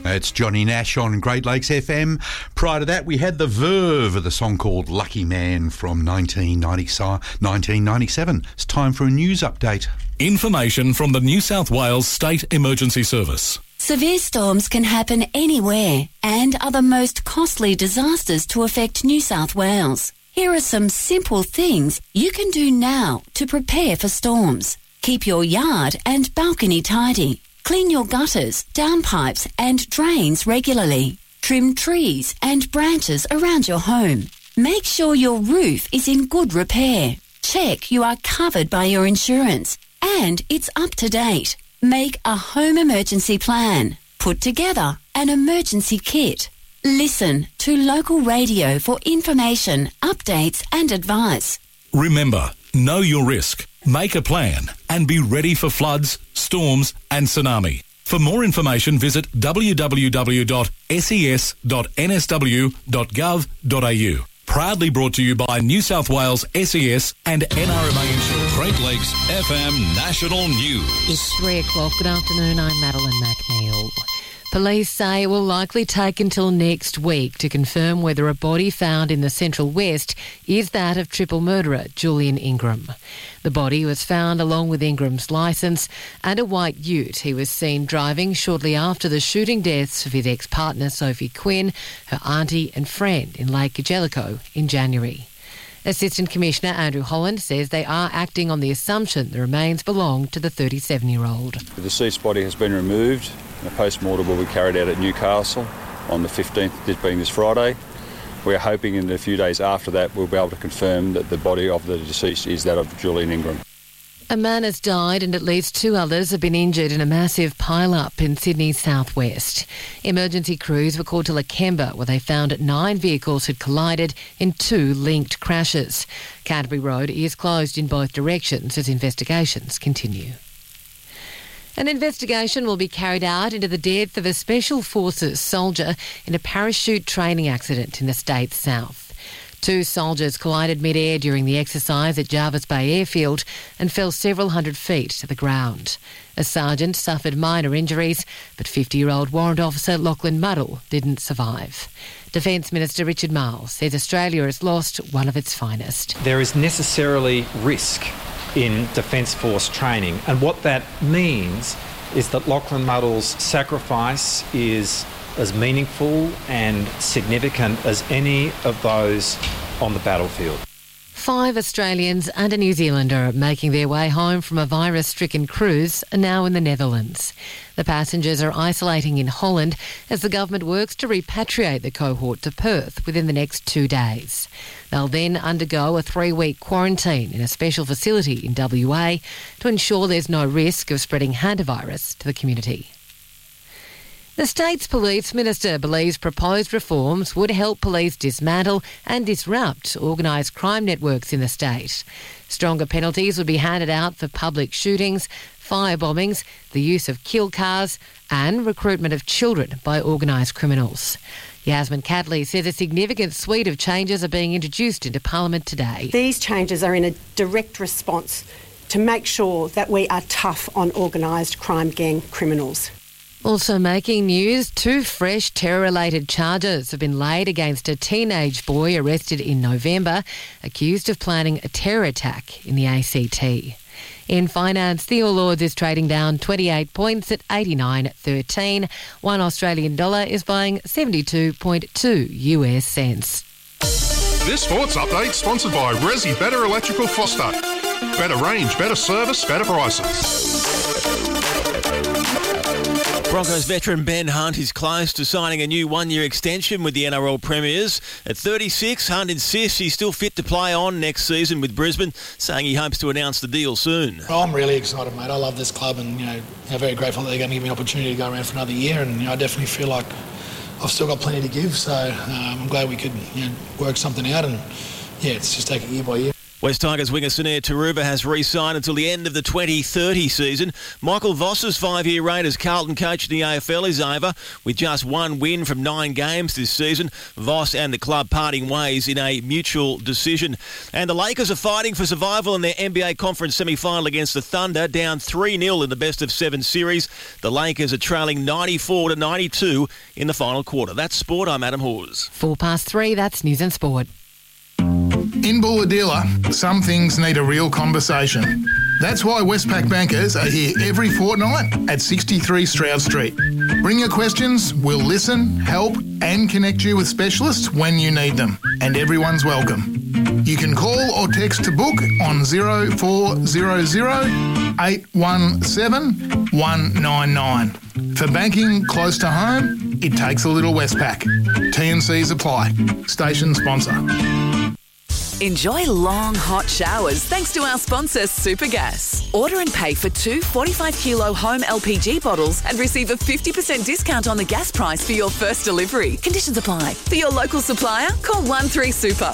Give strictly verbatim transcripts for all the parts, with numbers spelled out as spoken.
It's Johnny Nash on Great Lakes F M. Prior to that, we had the Verve with a song called Lucky Man from nineteen ninety-seven. It's time for a news update. Information from the New South Wales State Emergency Service. Severe storms can happen anywhere and are the most costly disasters to affect New South Wales. Here are some simple things you can do now to prepare for storms. Keep your yard and balcony tidy. Clean your gutters, downpipes and drains regularly. Trim trees and branches around your home. Make sure your roof is in good repair. Check you are covered by your insurance and it's up to date. Make a home emergency plan. Put together an emergency kit. Listen to local radio for information, updates and advice. Remember, know your risk, make a plan and be ready for floods, storms and tsunami. For more information, visit w w w dot s e s dot n s w dot gov dot a u. Proudly brought to you by New South Wales S E S and N R M A Insurance. Great Lakes F M National News. It's three o'clock. Good afternoon. I'm Madeline McNeil. Police say it will likely take until next week to confirm whether a body found in the Central West is that of triple murderer Julian Ingram. The body was found along with Ingram's licence and a white ute he was seen driving shortly after the shooting deaths of his ex-partner Sophie Quinn, her auntie and friend in Lake Jellicoe in January. Assistant Commissioner Andrew Holland says they are acting on the assumption the remains belong to the thirty-seven-year-old. The deceased body has been removed. A post-mortem will be carried out at Newcastle on the fifteenth, this being this Friday. We are hoping in a few days after that we'll be able to confirm that the body of the deceased is that of Julian Ingram. A man has died and at least two others have been injured in a massive pile-up in Sydney's southwest. Emergency crews were called to Lakemba where they found nine vehicles had collided in two linked crashes. Canterbury Road is closed in both directions as investigations continue. An investigation will be carried out into the death of a Special Forces soldier in a parachute training accident in the state's south. Two soldiers collided mid-air during the exercise at Jarvis Bay Airfield and fell several hundred feet to the ground. A sergeant suffered minor injuries, but fifty-year-old Warrant Officer Lachlan Muddle didn't survive. Defence Minister Richard Marles says Australia has lost one of its finest. There is necessarily risk in Defence Force training, and what that means is that Lachlan Muddle's sacrifice is as meaningful and significant as any of those on the battlefield. Five Australians and a New Zealander making their way home from a virus-stricken cruise are now in the Netherlands. The passengers are isolating in Holland as the government works to repatriate the cohort to Perth within the next two days. They'll then undergo a three-week quarantine in a special facility in W A to ensure there's no risk of spreading hantavirus to the community. The state's police minister believes proposed reforms would help police dismantle and disrupt organised crime networks in the state. Stronger penalties would be handed out for public shootings, fire bombings, the use of kill cars and recruitment of children by organised criminals. Yasmin Catley says a significant suite of changes are being introduced into Parliament today. These changes are in a direct response to make sure that we are tough on organised crime gang criminals. Also making news, two fresh terror-related charges have been laid against a teenage boy arrested in November, accused of planning a terror attack in the A C T. In finance, the All Ords is trading down twenty-eight points at eighty-nine thirteen. One Australian dollar is buying seventy-two point two U S cents. This sports update sponsored by Resi Better Electrical Foster. Better range, better service, better prices. Broncos veteran Ben Hunt is close to signing a new one-year extension with the N R L Premiers. At thirty-six, Hunt insists he's still fit to play on next season with Brisbane, saying he hopes to announce the deal soon. Well, I'm really excited, mate. I love this club and, you know, I'm very grateful that they're going to give me an opportunity to go around for another year, and, you know, I definitely feel like I've still got plenty to give, so um, I'm glad we could, you know, work something out and, yeah, it's just take it year by year. West Tigers winger Sunir Taruba has re-signed until the end of the twenty thirty season. Michael Voss's five-year reign as Carlton coach in the A F L is over. With just one win from nine games this season, Voss and the club parting ways in a mutual decision. And the Lakers are fighting for survival in their N B A Conference semi-final against the Thunder, down three nil in the best-of-seven series. The Lakers are trailing ninety-four to ninety-two in the final quarter. That's sport. I'm Adam Hawes. Four past three, that's News and Sport. In Bulahdelah, some things need a real conversation. That's why Westpac bankers are here every fortnight at sixty-three Stroud Street. Bring your questions, we'll listen, help and connect you with specialists when you need them. And everyone's welcome. You can call or text to book on zero four zero zero eight one seven one nine nine. For banking close to home, it takes a little Westpac. T and Cs apply. Station sponsor. Enjoy long, hot showers thanks to our sponsor, Supergas. Order and pay for two forty-five kilo home L P G bottles and receive a fifty percent discount on the gas price for your first delivery. Conditions apply. For your local supplier, call one three super.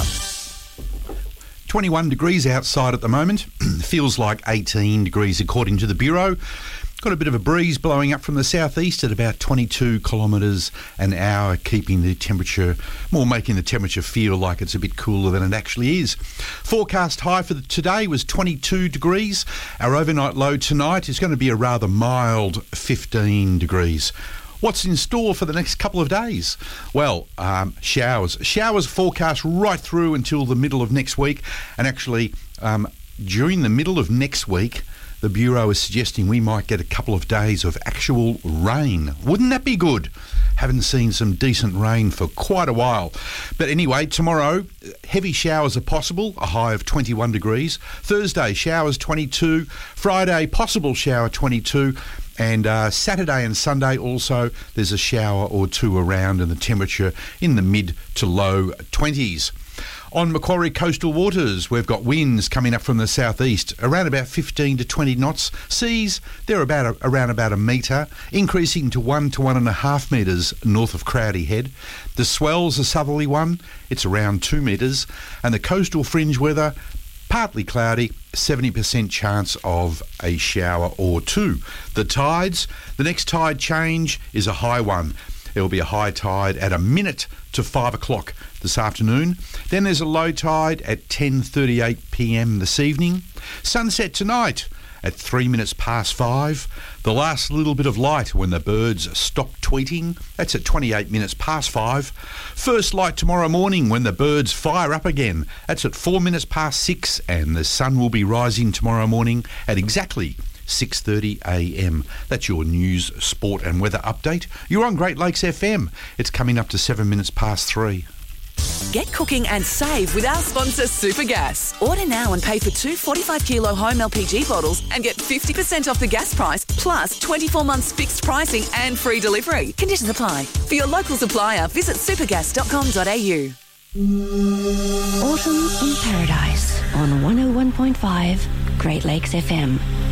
twenty-one degrees outside at the moment. Feels like eighteen degrees according to the Bureau. Got a bit of a breeze blowing up from the southeast at about twenty-two kilometres an hour, keeping the temperature, more making the temperature feel like it's a bit cooler than it actually is. Forecast high for the, today was twenty-two degrees. Our overnight low tonight is going to be a rather mild fifteen degrees. What's in store for the next couple of days? Well, um, showers. Showers forecast right through until the middle of next week. And actually, um, during the middle of next week, the Bureau is suggesting we might get a couple of days of actual rain. Wouldn't that be good? Haven't seen some decent rain for quite a while. But anyway, tomorrow, heavy showers are possible, a high of twenty-one degrees. Thursday, showers twenty-two. Friday, possible shower twenty-two. And uh, Saturday and Sunday also, there's a shower or two around and the temperature in the mid to low twenties. On Macquarie coastal waters, we've got winds coming up from the southeast, around about fifteen to twenty knots. Seas, they're about a, around about a metre, increasing to one to one and a half metres north of Crowdy Head. The swell's a southerly one, it's around two metres, and the coastal fringe weather, partly cloudy, seventy percent chance of a shower or two. The tides, the next tide change is a high one. There will be a high tide at a minute to five o'clock this afternoon. Then there's a low tide at ten thirty-eight p m this evening. Sunset tonight at three minutes past five. The last little bit of light when the birds stop tweeting. That's at twenty-eight minutes past five. First light tomorrow morning when the birds fire up again. That's at four minutes past six, and the sun will be rising tomorrow morning at exactly six thirty a m. That's your news, sport and weather update. You're on Great Lakes F M. It's coming up to seven minutes past three. Get cooking and save with our sponsor, Supergas. Order now and pay for two forty-five kilo home L P G bottles and get fifty percent off the gas price, plus twenty-four months fixed pricing and free delivery. Conditions apply. For your local supplier, visit supergas dot com dot a u. Autumn in Paradise on one oh one point five Great Lakes F M.